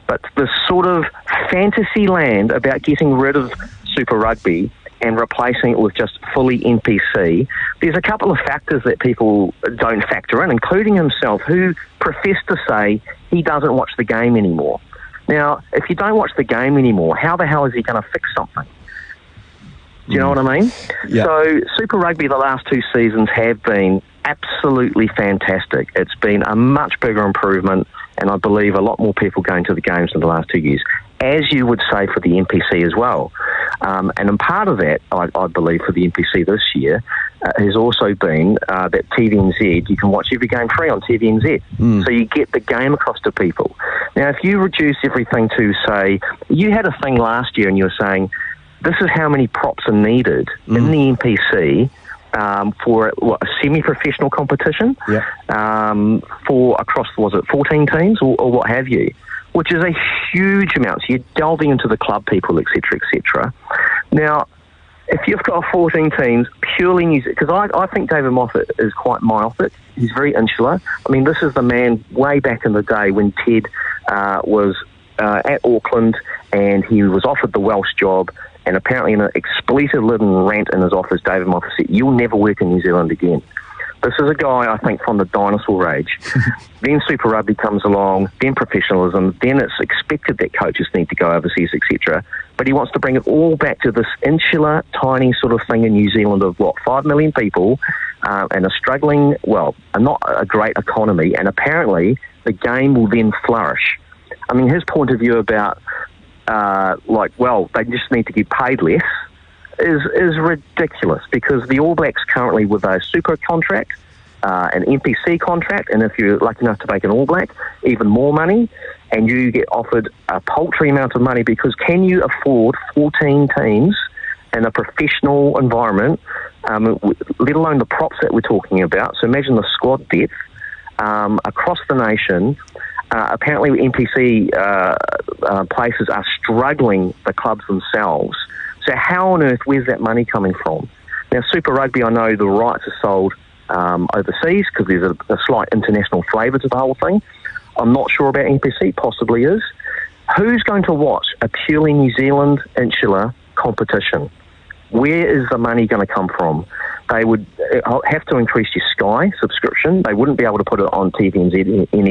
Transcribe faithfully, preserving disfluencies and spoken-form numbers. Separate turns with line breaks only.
But this sort of fantasy land about getting rid of Super Rugby and replacing it with just fully N P C, there's a couple of factors that people don't factor in, including himself, who professed to say he doesn't watch the game anymore. Now, if you don't watch the game anymore, how the hell is he going to fix something? Do you know what I mean?
Yeah.
So Super Rugby the last two seasons have been absolutely fantastic. It's been a much bigger improvement, and I believe a lot more people going to the games in the last two years, as you would say for the N P C as well. Um, and in part of that, I, I believe, for the N P C this year, uh, has also been uh, that T V N Z, you can watch every game free on T V N Z. Mm. So you get the game across to people. Now, if you reduce everything to, say, you had a thing last year and you were saying, this is how many props are needed mm. in the N P C um, for what, a semi-professional competition
yeah.
um, for across, was it fourteen teams or, or what have you, which is a huge amount. So you're delving into the club people, et cetera, et cetera. Now, if you've got fourteen teams purely New Zealand, because I, I think David Moffat is quite myopic. He's very insular. I mean, this is the man way back in the day when Ted uh, was uh, at Auckland and he was offered the Welsh job, and apparently in an expletive-laden rant in his office, David Moffat said, "You'll never work in New Zealand again." This is a guy, I think, from the dinosaur age. Then Super Rugby comes along, then professionalism, then it's expected that coaches need to go overseas, et cetera. But he wants to bring it all back to this insular, tiny sort of thing in New Zealand of, what, five million people uh, and a struggling, well, a not a great economy, and apparently the game will then flourish. I mean, his point of view about, uh, like, well, they just need to get paid less, is is ridiculous, because the All Blacks currently with a super contract, uh, an N P C contract, and if you're lucky enough to make an All Black, even more money, and you get offered a paltry amount of money, because can you afford fourteen teams in a professional environment, um, let alone the props that we're talking about? So imagine the squad depth um, across the nation. Uh, apparently N P C uh, uh, places are struggling, the clubs themselves. So how on earth, where's that money coming from? Now, Super Rugby, I know the rights are sold um, overseas because there's a, a slight international flavour to the whole thing. I'm not sure about N P C, possibly is. Who's going to watch a purely New Zealand insular competition? Where is the money going to come from? They would have to increase your Sky subscription. They wouldn't be able to put it on T V N Z any